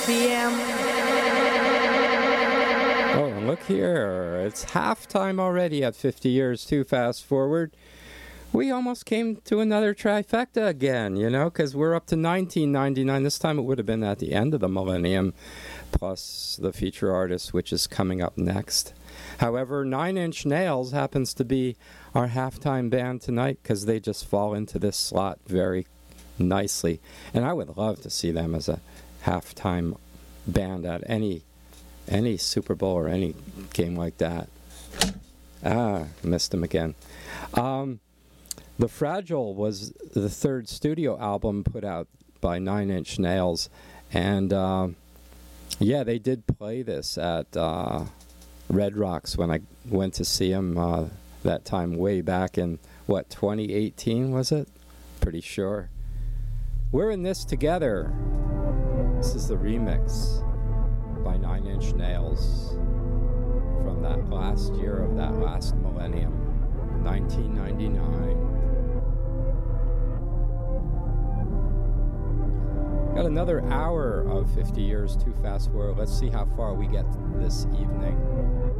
p.m. Oh, and look here. It's halftime already at 50 Years Too Fast Forward. We almost came to another trifecta again, you know, because we're up to 1999. This time it would have been at the end of the millennium, plus the feature artist, which is coming up next. However, Nine Inch Nails happens to be our halftime band tonight because they just fall into this slot very nicely. And I would love to see them as a halftime band at any Super Bowl or any game like that. Missed them again. The Fragile was the third studio album put out by Nine Inch Nails. And, yeah, they did play this at Red Rocks when I went to see them that time way back in, 2018 was it? Pretty sure. We're in this together. This is the remix by Nine Inch Nails from that last year of that last millennium, 1999. Got another hour of 50 Years Too Fast Forward. Let's see how far we get this evening.